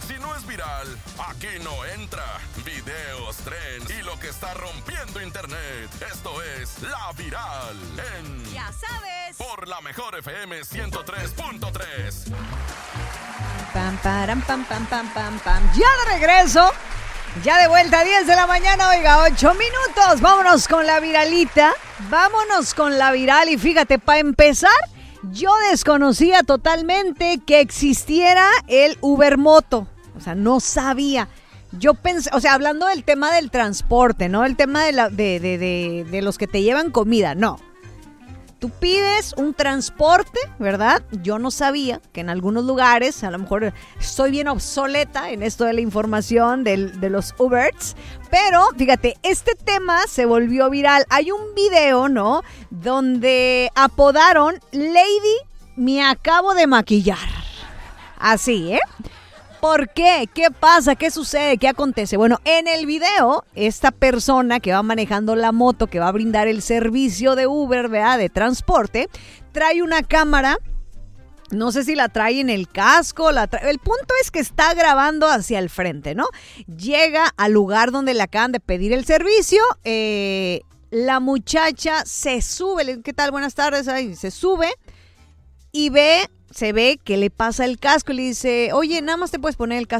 Si no es viral, aquí no entra. Videos, trends y lo que está rompiendo internet. Esto es La Viral en... Ya sabes. Por la mejor FM 103.3. Pam, param, pam, pam, pam, pam, pam. Ya de regreso. Ya de vuelta a 10 de la mañana, oiga, 8 minutos. Vámonos con la viralita. Vámonos con la viral. Y fíjate, para empezar, yo desconocía totalmente que existiera el Ubermoto. O sea, no sabía. Yo pensé, o sea, hablando del tema del transporte, ¿no? El tema de los que te llevan comida, no. Tú pides un transporte, ¿verdad? Yo no sabía que en algunos lugares, a lo mejor estoy bien obsoleta en esto de la información de los Ubers, pero fíjate, este tema se volvió viral. Hay un video, ¿no? Donde apodaron Lady Me Acabo de Maquillar. Así, ¿eh? ¿Por qué? ¿Qué pasa? ¿Qué sucede? ¿Qué acontece? Bueno, en el video, esta persona que va manejando la moto, que va a brindar el servicio de Uber, ¿verdad? De transporte, trae una cámara. No sé si la trae en el casco, el punto es que está grabando hacia el frente, ¿no? Llega al lugar donde le acaban de pedir el servicio, la muchacha se sube, ¿qué tal? Buenas tardes, ahí se sube y se ve que le pasa el casco y le dice, oye, nada más te puedes poner el casco